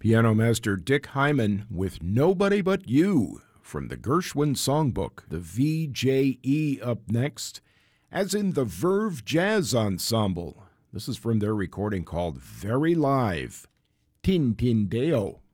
Piano Master Dick Hyman with Nobody But You from the Gershwin Songbook. The VJE up next, as in the Verve Jazz Ensemble. This is from their recording called Very Live, Tin Tin Deo.